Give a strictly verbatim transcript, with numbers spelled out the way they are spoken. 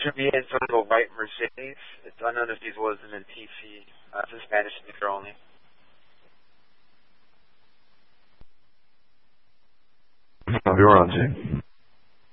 should be in sort of a white Mercedes. It's unknown if these was in T C. Uh, it's a Spanish speaker only. No, you're on, Jay.